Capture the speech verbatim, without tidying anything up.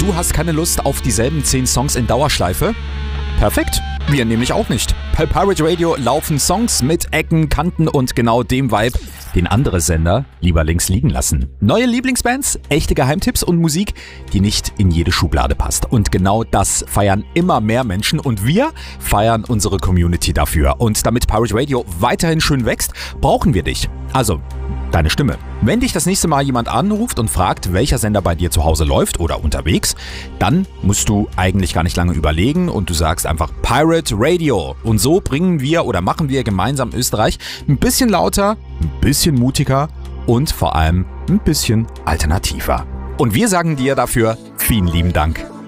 du hast keine Lust auf dieselben zehn Songs in Dauerschleife? Perfekt, wir nämlich auch nicht. Bei Pirate Radio laufen Songs mit Ecken, Kanten und genau dem Vibe, den andere Sender lieber links liegen lassen. Neue Lieblingsbands, echte Geheimtipps und Musik, die nicht in jede Schublade passt. Und genau das feiern immer mehr Menschen und wir feiern unsere Community dafür. Und damit Pirate Radio weiterhin schön wächst, brauchen wir dich. Also, deine Stimme. Wenn dich das nächste Mal jemand anruft und fragt, welcher Sender bei dir zu Hause läuft oder unterwegs, dann musst du eigentlich gar nicht lange überlegen und du sagst einfach Pirate Radio. Und so bringen wir oder machen wir gemeinsam Österreich ein bisschen lauter, ein bisschen mutiger und vor allem ein bisschen alternativer. Und wir sagen dir dafür vielen lieben Dank.